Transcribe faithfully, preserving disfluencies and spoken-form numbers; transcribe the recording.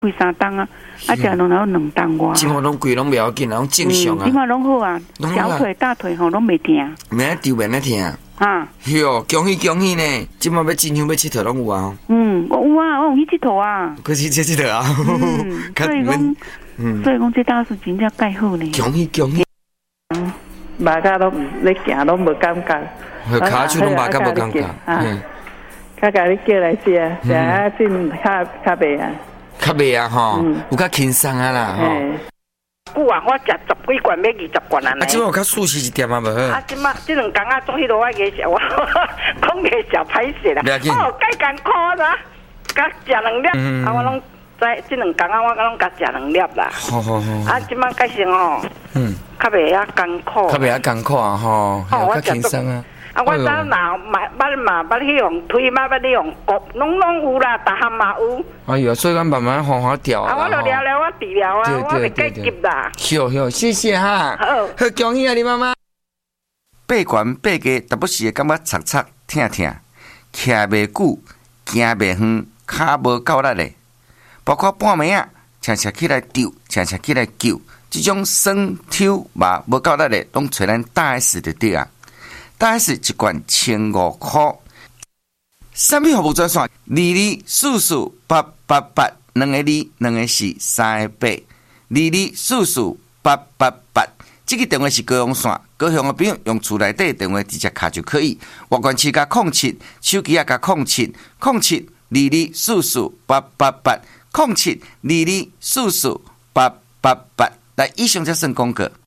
几三档啊，啊，食两后两档外。 即马拢贵拢袂要紧，拢正常啊。 即马拢好啊，小腿、大腿吼拢袂疼。免丢免咧疼。啊，哟，恭喜恭喜呢！即马要真香要佚佗拢有啊。嗯， 我有啊，我有去佚佗啊。 可是去佚佗啊。 嗯，所以讲，嗯，所以讲这大事真正介好呢。 恭喜恭喜。 马甲拢咧行，拢无感觉。 骹手拢马甲无感觉。 嗯。较甲你叫来食，食啊真较较袂啊。 较袂啊吼，有较轻松啊啦吼。 久啊，我食十几罐，要二十罐啊。 啊，即摆有较舒适一点啊，无好。 啊，即摆即两工啊，做迄落我个食，我讲个食歹势啦。哦，介艰苦啦，甲食两粒，啊，我拢在即两工啊，我拢甲食两粒啦。 好好好。 啊，即摆改成吼，嗯，较袂遐艰苦。 较袂遐艰苦啊吼，较轻松啊。 啊，我早拿买捌嘛，捌去用推嘛，捌去用割，拢拢有啦，逐项嘛有。 哎呦，所以咱慢慢缓缓调啊。啊，我就聊聊，我治疗啊，我袂计急啦。 好好，谢谢哈。好，好恭喜啊，你妈妈。 爬悬爬低，但不时会感觉擦擦疼疼，徛袂久，行袂远，骹无够力的，包括半暝啊，常常起来丢，常常起来救，这种酸、抽、麻无够力的，拢找咱大 S 就对啊。大 S 一罐千五块，产品服务专线：二二四四八八八，两个二，两个四，三个八，二二四四八八八。这个电话是高雄线，高雄的朋友用厝内底电话直接卡就可以。外关市加空七，手机也加空七，空七二二四四八八八，空七二二四四八八八。来，以上才算广告。